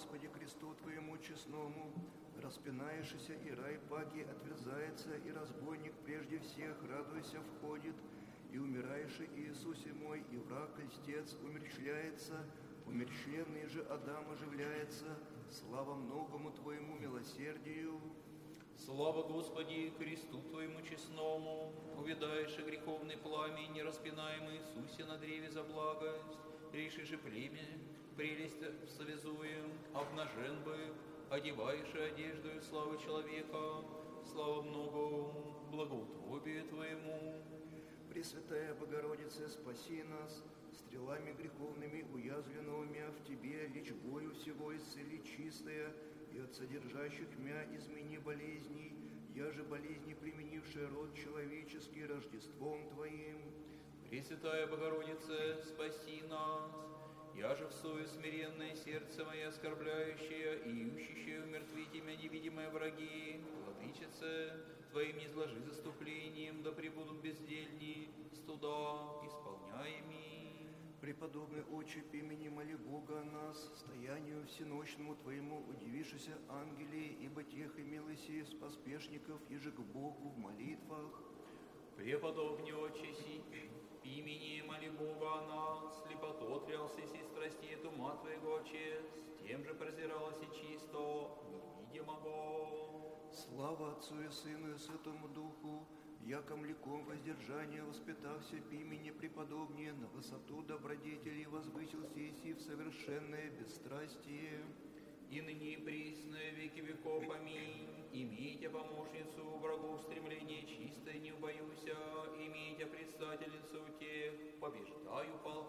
Господи, кресту Твоему честному, распинаешься, и рай паки отверзается, и разбойник прежде всех, радуйся, входит, и умираешь, Иисусе мой, и враг льстец умерщвляется, умерщвленный же Адам оживляется, слава многому Твоему милосердию. Слава Господи, кресту Твоему честному, увядаешь и греховный пламень, не распинаемый Иисусе на древе за благость, решишь и племя, прелесть совязуем, обнажен бы, одеваешь и одеждою славы человека, слава много благоутробию Твоему. Пресвятая Богородица, спаси нас, стрелами греховными уязвленного мя в Тебе, лечбою всего исцели чистая, и от содержащих мя измени болезней, я же болезни, применившая род человеческий Рождеством Твоим. Пресвятая Богородица, спаси нас, я же в сою смиренное сердце мое оскорбляющее и ищущее умертвить имя невидимые враги, Владычице, Твоим не изложи заступлением, да пребудут бездельни, студа исполняеми. Преподобный Отче, имени моли Бога о нас, стоянию всеночному Твоему удивишься ангели, ибо тех имелось поспешников, еже к Богу в молитвах. Преподобный Отче, имени моли Бога о нас, слепоту отрялся и страстей тума Твоего, Отче, с тем же презиралось и чисто, невидимого. Слава Отцу и Сыну и Святому Духу, яко млеком воздержания воспитався имени преподобнее, на высоту добродетелей возвысился Иси в совершенное бесстрастие. И ныне и присно веки веков, аминь. Имейте помощницу врагов стремление чистое, не убоюся, имейте предстательницу тех, побеждаю пал